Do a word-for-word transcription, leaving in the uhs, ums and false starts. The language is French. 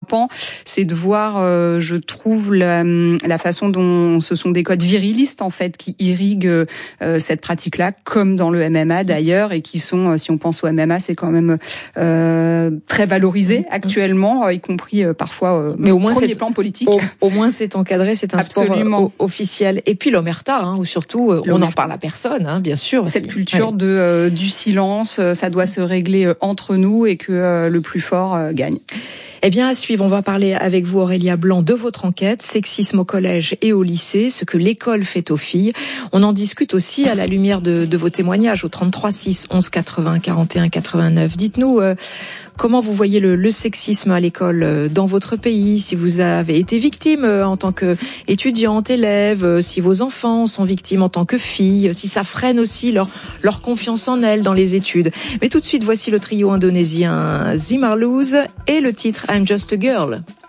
frappant, c'est de voir, euh, je trouve, la, la façon dont ce sont des codes virilistes en fait qui irriguent euh, cette pratique-là, comme dans le M M A d'ailleurs, et qui sont, si on pense au M M A, c'est quand même euh, très valorisé actuellement, y compris euh, parfois euh, mais au moins premier c'est, plan politique. Au, au moins c'est encadré, c'est un Absolument. sport euh, officiel. Et puis l'omerta, hein, où surtout euh, on n'en parle à personne, hein, bien sûr. Cette aussi. culture ouais. de euh, du silence, euh, ça doit se régler euh, entre nous et que euh, le plus fort euh, gagne. Eh bien, à suivre, on va parler avec vous, Aurélia Blanc, de votre enquête, sexisme au collège et au lycée, ce que l'école fait aux filles. On en discute aussi à la lumière de, de vos témoignages au trente-trois six onze quatre-vingts quarante et un quatre-vingt-neuf. Dites-nous euh, comment vous voyez le, le sexisme à l'école euh, dans votre pays, si vous avez été victime euh, en tant qu'étudiante, élève, euh, si vos enfants sont victimes en tant que filles, si ça freine aussi leur, leur confiance en elles dans les études. Mais tout de suite, voici le trio indonésien Zimarluz et le titre I'm Just a Girl.